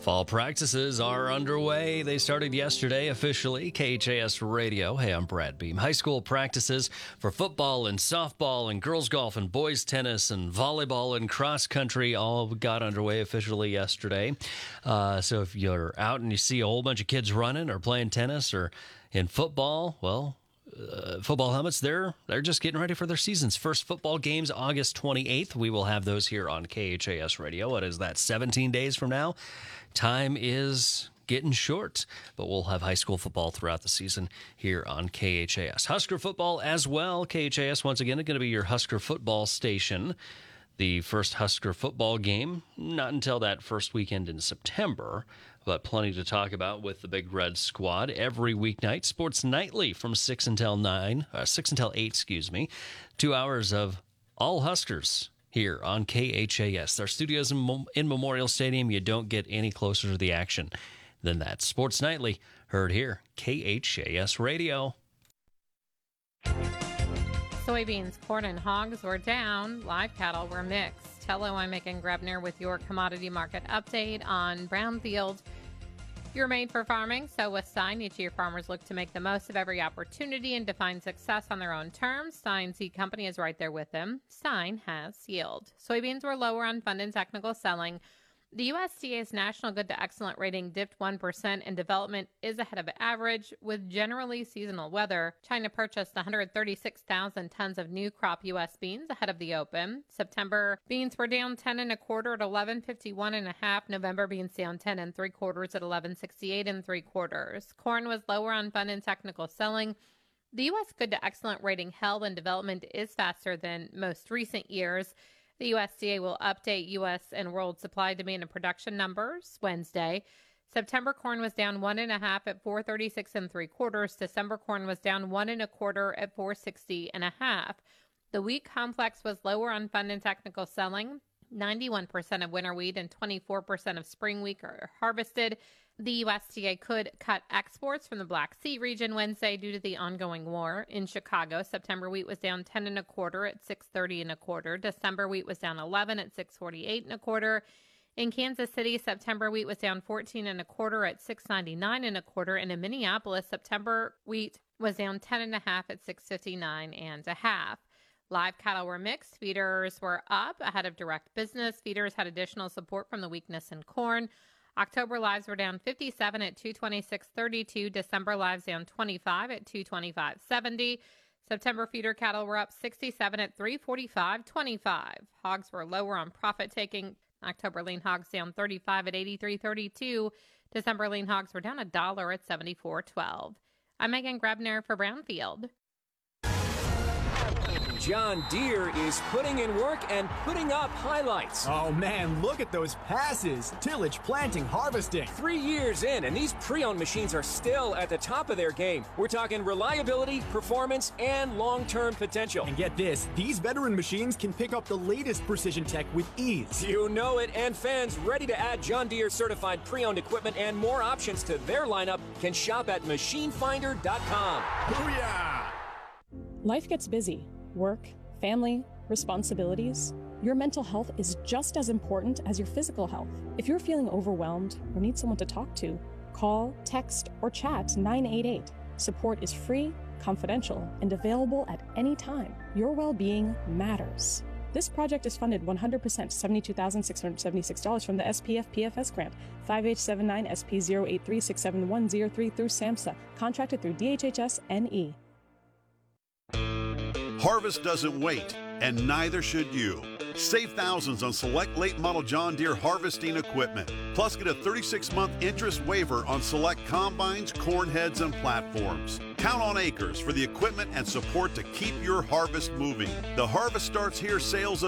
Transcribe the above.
Fall practices are underway. They started yesterday officially. KHAS Radio. Hey, I'm Brad Beam. High school practices for football and softball and girls golf and boys tennis and volleyball and cross country all got underway officially yesterday. So if you're out and you see a whole bunch of kids running or playing tennis or in football, well, football helmets, they're just getting ready for their seasons. First football games August 28th. We will have those here on KHAS Radio. What is that, 17 days from now? Time is getting short, but we'll have high school football throughout the season here on KHAS. Husker football as well. KHAS, once again, is going to be your Husker football station. The first Husker football game, not until that first weekend in September, but plenty to talk about with the Big Red Squad every weeknight. Sports Nightly from 6 until 8, 2 hours of all Huskers here on KHAS. Our studios in Memorial Stadium. You don't get any closer to the action than that. Sports Nightly, heard here, KHAS Radio. Soybeans, corn, and hogs were down. Live cattle were mixed. Hello, I'm Megan Grebner with your commodity market update on Brownfield. You're made for farming, so with Stein, each year farmers look to make the most of every opportunity and define success on their own terms. Stein Seed Company is right there with them. Stein has yield. Soybeans were lower on fund and technical selling. The USDA's National Good to Excellent rating dipped 1%, and development is ahead of average with generally seasonal weather. China purchased 136,000 tons of new crop U.S. beans ahead of the open. September beans were down 10 1/4 at 11.51 1/2. November beans down 10 3/4 at 11.68 3/4. Corn was lower on fund and technical selling. The U.S. Good to Excellent rating held, and development is faster than most recent years. The USDA will update U.S. and world supply, demand, and production numbers Wednesday. September corn was down 1 1/2 at 4.36 3/4. December corn was down 1 1/4 at 4.60 1/2. The wheat complex was lower on fund and technical selling. 91% of winter wheat and 24% of spring wheat are harvested. The USDA could cut exports from the Black Sea region Wednesday due to the ongoing war. In Chicago, September wheat was down 10 1/4 at 6.30 1/4. December wheat was down 11 at 6.48 1/4. In Kansas City, September wheat was down 14 1/4 at 6.99 1/4. And in Minneapolis, September wheat was down 10 1/2 at 6.59 1/2. Live cattle were mixed. Feeders were up ahead of direct business. Feeders had additional support from the weakness in corn. October lives were down 57 at 226.32. December lives down 25 at 225.70. September feeder cattle were up 67 at 345.25. Hogs were lower on profit taking. October lean hogs down 35 at 83.32. December lean hogs were down $1 at 74.12. I'm Megan Grebner for Brownfield. John Deere is putting in work and putting up highlights. Oh man, look at those passes. Tillage, planting, harvesting. 3 years in, and these pre-owned machines are still at the top of their game. We're talking reliability, performance, and long-term potential. And get this, these veteran machines can pick up the latest precision tech with ease. You know it, and fans ready to add John Deere certified pre-owned equipment and more options to their lineup can shop at machinefinder.com. Booyah! Life gets busy. Work, family, responsibilities. Your mental health is just as important as your physical health. If you're feeling overwhelmed or need someone to talk to, call, text, or chat 988. Support is free, confidential, and available at any time. Your well-being matters. This project is funded 100% $72,676 from the SPF PFS grant, 5879 SP 0836710 through SAMHSA, contracted through DHHS NE. Harvest doesn't wait, and neither should you. Save thousands on select late model John Deere harvesting equipment. Plus, get a 36-month interest waiver on select combines, corn heads, and platforms. Count on Acres for the equipment and support to keep your harvest moving. The Harvest Starts Here sales